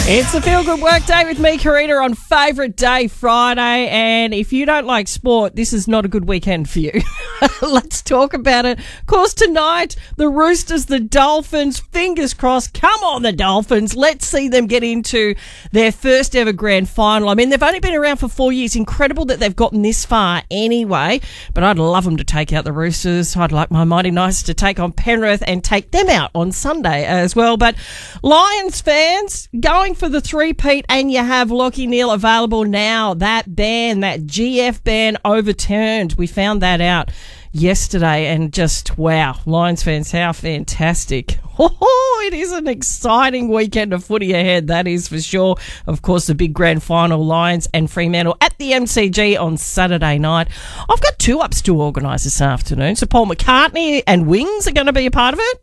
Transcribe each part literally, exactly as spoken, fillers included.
It's the Feel Good Work Day with me, Karina, on Favourite Day Friday. And if you don't like sport, this is not a good weekend for you. Let's talk about it. Of course, tonight, the Roosters, the Dolphins, fingers crossed. Come on, the Dolphins. Let's see them get into their first ever grand final. I mean, they've only been around for four years. Incredible that they've gotten this far anyway. But I'd love them to take out the Roosters. I'd like my Mighty Knights to take on Penrith and take them out on Sunday as well. But Lions fans, going for the three-peat, and you have Lachie Neale available now. That ban, that G F ban overturned. We found that out yesterday, and just, wow, Lions fans, how fantastic. Oh, it is an exciting weekend of footy ahead, that is for sure. Of course, the big grand final, Lions and Fremantle at the M C G on Saturday night. I've got two ups to organise this afternoon. So Paul McCartney and Wings are going to be a part of it.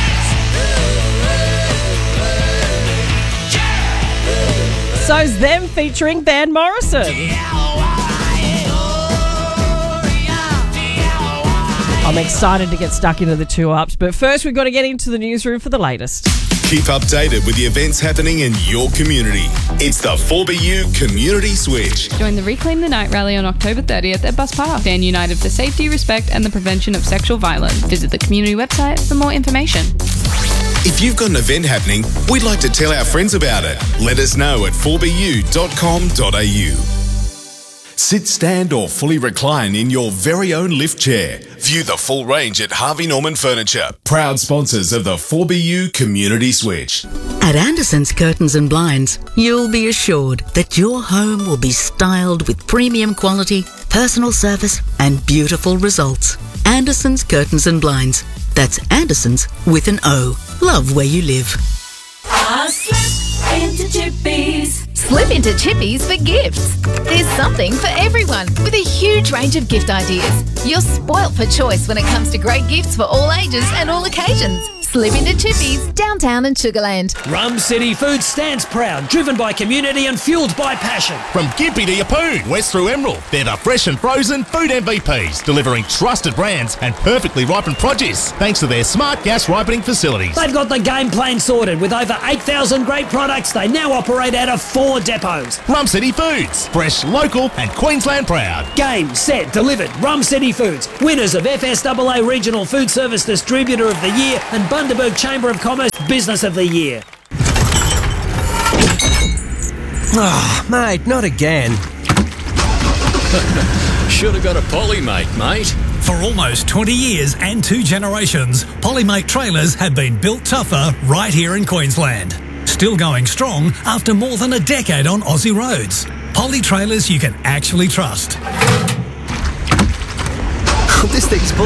So's them featuring Van Morrison. I'm excited to get stuck into the two ups, but first we've got to get into the newsroom for the latest. Keep updated with the events happening in your community. It's the four B U Community Switch. Join the Reclaim the Night rally on October thirtieth at Bus Park. Stand united for safety, respect and the prevention of sexual violence. Visit the community website for more information. If you've got an event happening, we'd like to tell our friends about it. Let us know at four b u dot com dot a u. Sit, stand or fully recline in your very own lift chair. View the full range at Harvey Norman Furniture, proud sponsors of the four B U Community Switch. At Anderson's Curtains and Blinds, you'll be assured that your home will be styled with premium quality, personal service and beautiful results. Anderson's Curtains and Blinds. That's Anderson's with an O. Love where you live. I slip into Chippies. Slip into Chippies for gifts. There's something for everyone with a huge range of gift ideas. You're spoilt for choice when it comes to great gifts for all ages and all occasions. Slip into Chippies, downtown and Sugarland. Rum City Food stands proud, driven by community and fuelled by passion. From Gympie to Yeppoon, west through Emerald, they're the fresh and frozen food M V Ps, delivering trusted brands and perfectly ripened produce, thanks to their smart gas ripening facilities. They've got the game plan sorted. With over eight thousand great products, they now operate out of four depots. Rum City Foods, fresh, local and Queensland proud. Game, set, delivered. Rum City Foods, winners of F S A A Regional Food Service Distributor of the Year and Bundaberg Chamber of Commerce Business of the Year. Oh, mate, not again. Should have got a Polymate, mate. For almost twenty years and two generations, Polymate trailers have been built tougher right here in Queensland. Still going strong after more than a decade on Aussie roads. Poly trailers you can actually trust. This thing's